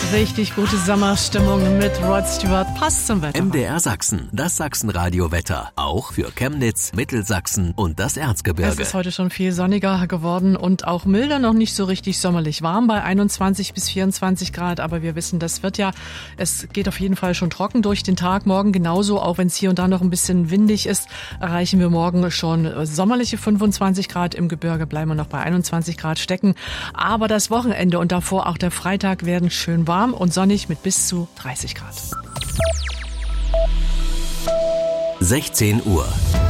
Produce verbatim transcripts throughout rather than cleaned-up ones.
Richtig gute Sommerstimmung mit Rod Stewart. Passt zum Wetter. M D R Sachsen, das Sachsenradio-Wetter. Auch für Chemnitz, Mittelsachsen und das Erzgebirge. Es ist heute schon viel sonniger geworden und auch milder, noch nicht so richtig sommerlich warm bei einundzwanzig bis vierundzwanzig Grad. Aber wir wissen, das wird ja, es geht auf jeden Fall schon trocken durch den Tag. Morgen genauso, auch wenn es hier und da noch ein bisschen windig ist, erreichen wir morgen schon sommerliche fünfundzwanzig Grad. Im Gebirge bleiben wir noch bei einundzwanzig Grad stecken. Aber das Wochenende und davor auch der Freitag werden schön warm und sonnig mit bis zu dreißig Grad. sechzehn Uhr.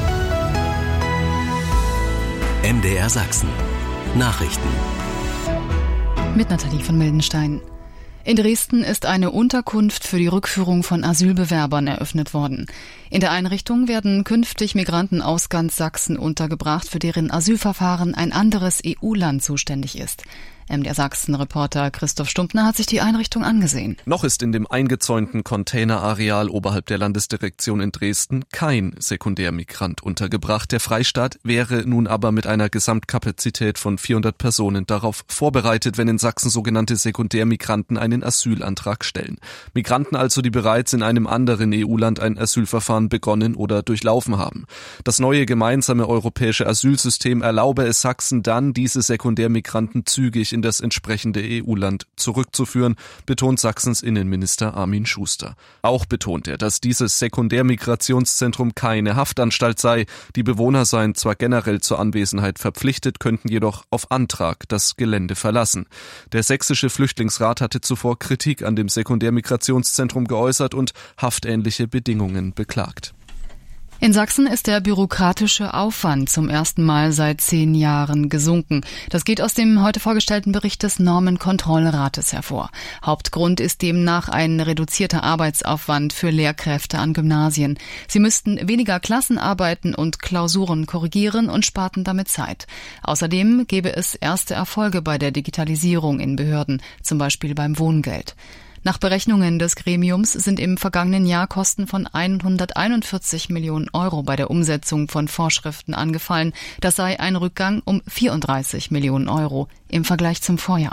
M D R Sachsen. Nachrichten. Mit Nathalie von Mildenstein. In Dresden ist eine Unterkunft für die Rückführung von Asylbewerbern eröffnet worden. In der Einrichtung werden künftig Migranten aus ganz Sachsen untergebracht, für deren Asylverfahren ein anderes E U-Land zuständig ist. M D R Sachsen-Reporter Christoph Stumpfner hat sich die Einrichtung angesehen. Noch ist in dem eingezäunten Containerareal oberhalb der Landesdirektion in Dresden kein Sekundärmigrant untergebracht. Der Freistaat wäre nun aber mit einer Gesamtkapazität von vierhundert Personen darauf vorbereitet, wenn in Sachsen sogenannte Sekundärmigranten einen Asylantrag stellen. Migranten also, die bereits in einem anderen E U-Land ein Asylverfahren begonnen oder durchlaufen haben. Das neue gemeinsame europäische Asylsystem erlaube es Sachsen dann, diese Sekundärmigranten zügig in das entsprechende E U-Land zurückzuführen, betont Sachsens Innenminister Armin Schuster. Auch betont er, dass dieses Sekundärmigrationszentrum keine Haftanstalt sei. Die Bewohner seien zwar generell zur Anwesenheit verpflichtet, könnten jedoch auf Antrag das Gelände verlassen. Der sächsische Flüchtlingsrat hatte zuvor Kritik an dem Sekundärmigrationszentrum geäußert und haftähnliche Bedingungen beklagt. In Sachsen ist der bürokratische Aufwand zum ersten Mal seit zehn Jahren gesunken. Das geht aus dem heute vorgestellten Bericht des Normenkontrollrates hervor. Hauptgrund ist demnach ein reduzierter Arbeitsaufwand für Lehrkräfte an Gymnasien. Sie müssten weniger Klassenarbeiten und Klausuren korrigieren und sparten damit Zeit. Außerdem gäbe es erste Erfolge bei der Digitalisierung in Behörden, zum Beispiel beim Wohngeld. Nach Berechnungen des Gremiums sind im vergangenen Jahr Kosten von hunderteinundvierzig Millionen Euro bei der Umsetzung von Vorschriften angefallen. Das sei ein Rückgang um vierunddreißig Millionen Euro im Vergleich zum Vorjahr.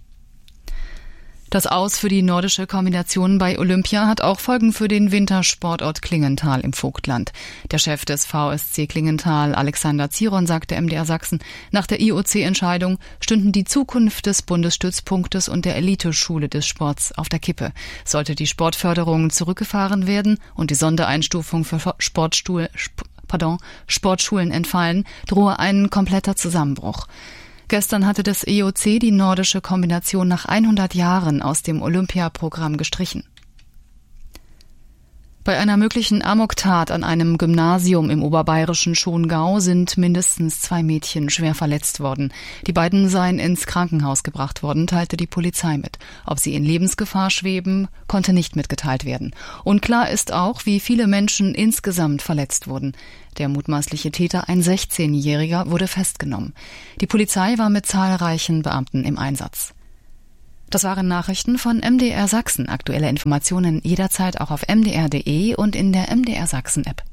Das Aus für die nordische Kombination bei Olympia hat auch Folgen für den Wintersportort Klingenthal im Vogtland. Der Chef des V S C Klingenthal, Alexander Ziron, sagte M D R Sachsen, nach der I O C-Entscheidung stünden die Zukunft des Bundesstützpunktes und der Eliteschule des Sports auf der Kippe. Sollte die Sportförderung zurückgefahren werden und die Sondereinstufung für Sportstuhl, pardon, Sportschulen entfallen, drohe ein kompletter Zusammenbruch. Gestern hatte das E O C die nordische Kombination nach hundert Jahren aus dem Olympiaprogramm gestrichen. Bei einer möglichen Amoktat an einem Gymnasium im oberbayerischen Schongau sind mindestens zwei Mädchen schwer verletzt worden. Die beiden seien ins Krankenhaus gebracht worden, teilte die Polizei mit. Ob sie in Lebensgefahr schweben, konnte nicht mitgeteilt werden. Unklar ist auch, wie viele Menschen insgesamt verletzt wurden. Der mutmaßliche Täter, ein sechzehnjähriger, wurde festgenommen. Die Polizei war mit zahlreichen Beamten im Einsatz. Das waren Nachrichten von M D R Sachsen. Aktuelle Informationen jederzeit auch auf m d r punkt d e und in der M D R Sachsen App.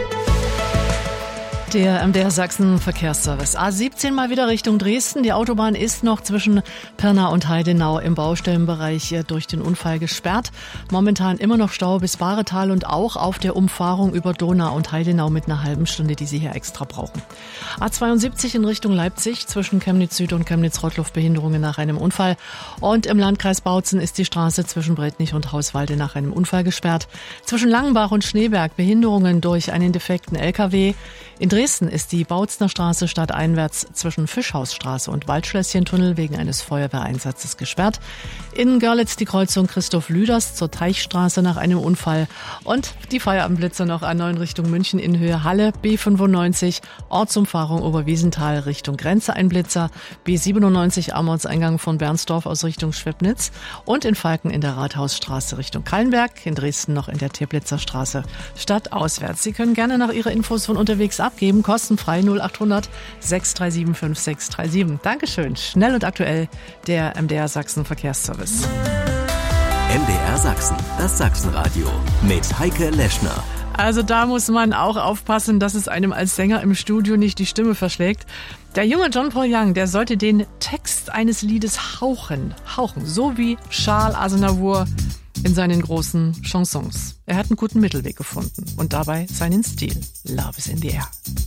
Der M D R Sachsen Verkehrsservice. A siebzehn mal wieder Richtung Dresden. Die Autobahn ist noch zwischen Pirna und Heidenau im Baustellenbereich durch den Unfall gesperrt. Momentan immer noch Stau bis Bahretal und auch auf der Umfahrung über Donau und Heidenau mit einer halben Stunde, die Sie hier extra brauchen. A zweiundsiebzig in Richtung Leipzig zwischen Chemnitz Süd und Chemnitz-Rottluff Behinderungen nach einem Unfall. Und im Landkreis Bautzen ist die Straße zwischen Bretnich und Hauswalde nach einem Unfall gesperrt. Zwischen Langenbach und Schneeberg Behinderungen durch einen defekten L K W. In Dresden ist die Bautzner Straße stadteinwärts zwischen Fischhausstraße und Waldschlösschentunnel wegen eines Feuerwehreinsatzes gesperrt. In Görlitz die Kreuzung Christoph Lüders zur Teichstraße nach einem Unfall. Und die Feierabendblitzer noch an neun Richtung München in Höhe Halle, B fünfundneunzig, Ortsumfahrung Oberwiesenthal Richtung Grenze ein Blitzer, B siebenundneunzig am Ortseingang von Bernsdorf aus Richtung Schwebnitz und in Falken in der Rathausstraße Richtung Kallenberg, in Dresden noch in der Teplitzer Straße stadtauswärts. Sie können gerne nach Ihre Infos von unterwegs abgeben, kostenfrei null achthundert sechs drei sieben fünf sechs drei sieben. Dankeschön. Schnell und aktuell der M D R Sachsen Verkehrsservice. M D R Sachsen, das Sachsenradio mit Heike Leschner. Also da muss man auch aufpassen, dass es einem als Sänger im Studio nicht die Stimme verschlägt. Der junge John Paul Young, der sollte den Text Text eines Liedes hauchen, hauchen, so wie Charles Aznavour in seinen großen Chansons. Er hat einen guten Mittelweg gefunden und dabei seinen Stil. Love is in the air.